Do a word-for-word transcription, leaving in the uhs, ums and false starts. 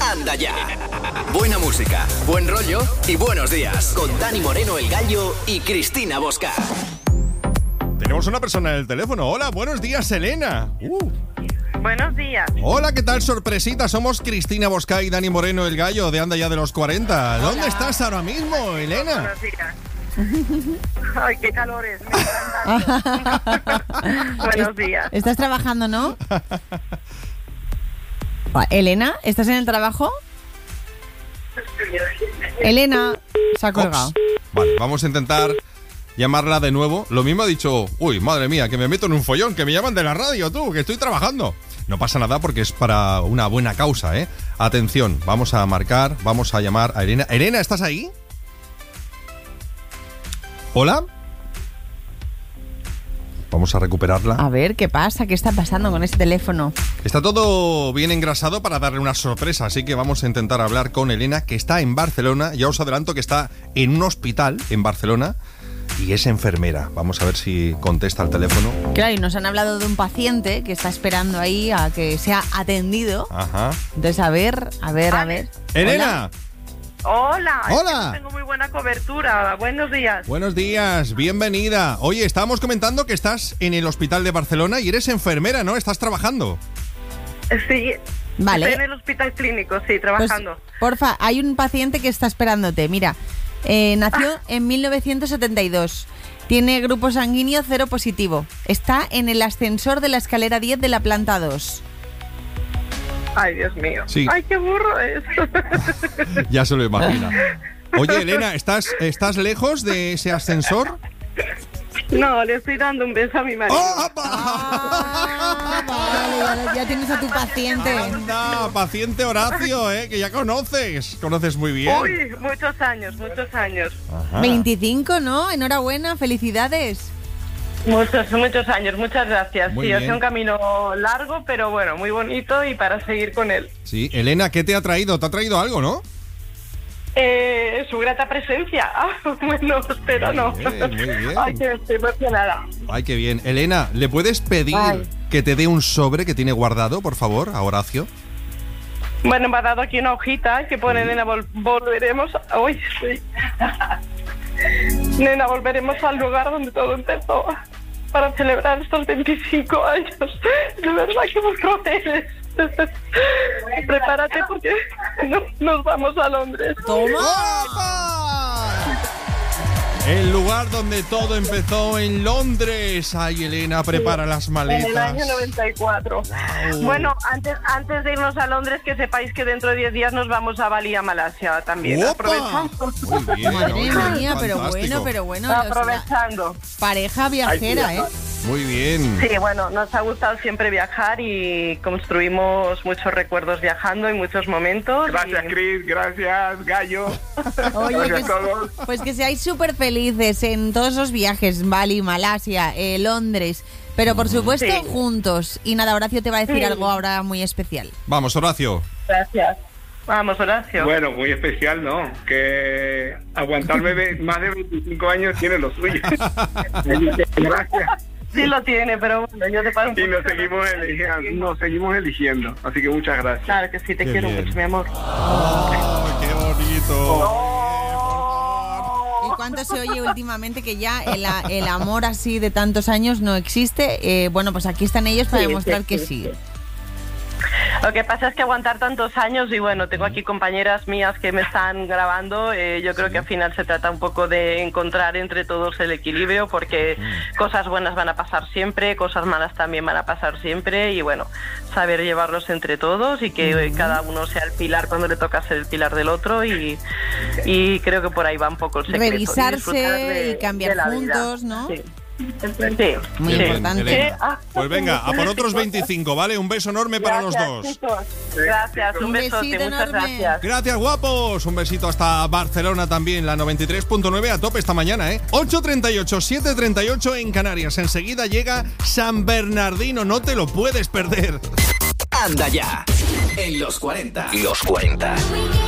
Anda ya. Buena música, buen rollo y buenos días. Con Dani Moreno, el Gallo, y Cristina Bosca. Tenemos una persona en el teléfono. Hola, buenos días, Elena. Uh. Buenos días. Hola, ¿qué tal, sorpresita? Somos Cristina Bosca y Dani Moreno, el Gallo, de Anda ya de los cuarenta. ¿Dónde Hola. estás ahora mismo, Elena? Buenos días. Ay, qué calores. Me encanta. Buenos días. Estás trabajando, ¿no? Elena, ¿estás en el trabajo? Elena, se ha colgado. Ops. Vale, vamos a intentar llamarla de nuevo. Lo mismo ha dicho, uy, madre mía, que me meto en un follón, que me llaman de la radio, tú, que estoy trabajando. No pasa nada porque es para una buena causa, ¿eh? Atención, vamos a marcar, vamos a llamar a Elena. Elena, ¿estás ahí? ¿Hola? Vamos a recuperarla. A ver, ¿qué pasa? ¿Qué está pasando con ese teléfono? Está todo bien engrasado para darle una sorpresa, así que vamos a intentar hablar con Elena, que está en Barcelona. Ya os adelanto que está en un hospital en Barcelona y es enfermera. Vamos a ver si contesta el teléfono. Claro, y nos han hablado de un paciente que está esperando ahí a que sea atendido. Ajá. Entonces, a ver, a ver, a ver. ¡Elena! Hola. Hola. Es que no tengo muy buena cobertura. Buenos días. Buenos días, bienvenida. Oye, estábamos comentando que estás en el hospital de Barcelona y eres enfermera, ¿no? ¿Estás trabajando? Sí. Vale. Estoy en el hospital clínico, sí, Pues, trabajando. porfa, hay un paciente que está esperándote. Mira, eh, nació en mil novecientos setenta y dos. Tiene grupo sanguíneo cero positivo. Está en el ascensor de la escalera diez de la planta dos. Ay, Dios mío. Sí. Ay, qué burro es. Ya se lo imagina. Oye, Elena, ¿estás, ¿estás lejos de ese ascensor? No, le estoy dando un beso a mi marido. ¡Oh, Ah, vale, ya, ya tienes a tu paciente. anda, paciente Horacio, ¿eh? Que ya conoces. Conoces muy bien. Uy, muchos años, muchos años. Ajá. veinticinco, ¿no? Enhorabuena, felicidades. Muchos, muchos años, muchas gracias. Muy sí, ha bien. sido un camino largo, pero bueno, muy bonito y para seguir con él. Sí, Elena, ¿qué te ha traído? ¿Te ha traído algo, no? Eh, su grata presencia. Ah, bueno, espero no. Muy bien, muy bien. Ay, que estoy emocionada. Ay, qué bien. Elena, ¿le puedes pedir Ay. que te dé un sobre que tiene guardado, por favor, a Horacio? Bueno, me ha dado aquí una hojita que pone, nena, vol- volveremos... A... Uy, sí. Nena, volveremos al lugar donde todo empezó para celebrar estos veinticinco años. De verdad que busco hoteles. Prepárate porque no- nos vamos a Londres. ¡Opa! El lugar donde todo empezó en Londres. Ay, Elena, prepara las maletas. En el año noventa y cuatro. Wow. Bueno, antes, antes de irnos a Londres, que sepáis que dentro de diez días nos vamos a Bali, a Malasia también. ¡Opa! Aprovechando. Muy bien, Madre oye, mía, pero fantástico. bueno, pero bueno. o sea, Aprovechando. pareja viajera, ¿eh? Muy bien. Sí, bueno, nos ha gustado siempre viajar y construimos muchos recuerdos viajando y muchos momentos. Gracias, y... Cris. Gracias, Gallo. Oye, Gracias que, a todos. pues que seáis súper felices en todos esos viajes, Bali, Malasia, eh, Londres, pero por supuesto Sí. juntos. Y nada, Horacio te va a decir Sí. algo ahora muy especial. Vamos, Horacio. Gracias. Vamos, Horacio. Bueno, muy especial, ¿no? Que aguantarme ve- más de veinticinco años tiene lo suyo. Gracias. Sí lo tiene, pero bueno, yo te paro un Y nos poquito. seguimos eligiendo, nos seguimos eligiendo. Así que muchas gracias. Claro que sí, te Qué quiero bien. mucho, mi amor. ¡Ay, qué bonito! ¿Y cuánto se oye últimamente que ya el, a- el amor así de tantos años no existe? Eh, bueno, pues aquí están ellos para Sí, demostrar sí, que sí, sí. sí. Lo que pasa es que aguantar tantos años y bueno, tengo aquí compañeras mías que me están grabando, eh, yo creo que al final se trata un poco de encontrar entre todos el equilibrio porque cosas buenas van a pasar siempre, cosas malas también van a pasar siempre y bueno, saber llevarlos entre todos y que eh, cada uno sea el pilar cuando le toca ser el pilar del otro y, y creo que por ahí va un poco el secreto. y disfrutar Revisarse de- y cambiar de la vida. juntos, ¿no? Sí. Sí, Muy sí. Bien, importante. Elena. Sí, ah, Pues venga, a por otros veinticinco, ¿vale? Un beso enorme para los Gracias, dos. chicos. Gracias, un, Un besote, besito muchas enorme. gracias. Gracias, guapos. Un besito hasta Barcelona también, la noventa y tres punto nueve a tope esta mañana, ¿eh? ocho treinta y ocho, siete treinta y ocho en Canarias. Enseguida llega San Bernardino, no te lo puedes perder. Anda ya. En los cuarenta. Los cuarenta.